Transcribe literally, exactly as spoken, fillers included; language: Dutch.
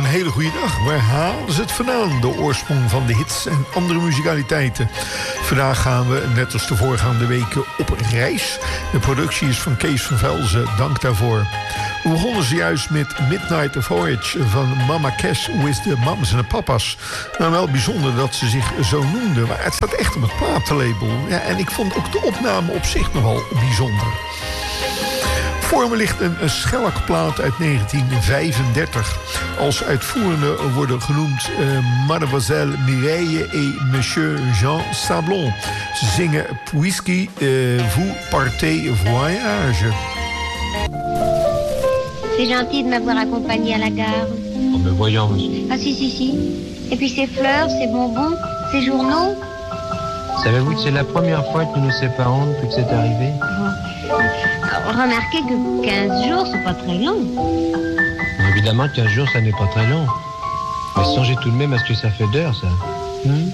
hele goede dag. Waar halen ze het vandaan? De oorsprong van de hits en andere muzicaliteiten. Vandaag gaan we, net als de voorgaande weken, op reis. De productie is van Kees van Velzen. Dank daarvoor. We begonnen zojuist met Midnight Voyage van Mama Cass with the Mamas en de Papas. Nou, wel bijzonder dat ze zich zo noemden. Maar het staat echt op het platenlabel. Ja, en ik vond ook de opname op zich nogal bijzonder. Voor me ligt een, een schelkplaat uit negentien vijfendertig. Als uitvoerende worden genoemd uh, Mademoiselle Mireille et Monsieur Jean Sablon. Ze zingen Puisque uh, vous partez voyage. C'est gentil de m'avoir accompagné à la gare. Oh, mais voyons, monsieur. Ah si, si, si. Et puis ces fleurs, ces bonbons, ces journaux. Savez-vous que c'est la première fois que nous nous séparons depuis que c'est arrivé? Alors, remarquez que quinze jours, c'est pas très long. Évidemment, quinze jours, ça n'est pas très long. Mais songez tout de même à ce que ça fait d'heures, ça. Hmm?